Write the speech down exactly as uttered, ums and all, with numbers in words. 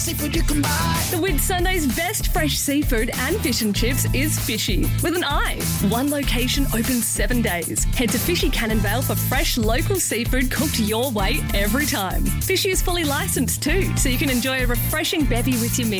Seafood you can buy. The Whitsunday's best fresh seafood and fish and chips is Fishy, with an I. One location open seven days. Head to Fishy Cannonvale for fresh local seafood cooked your way every time. Fishy is fully licensed too, so you can enjoy a refreshing bevy with your meal.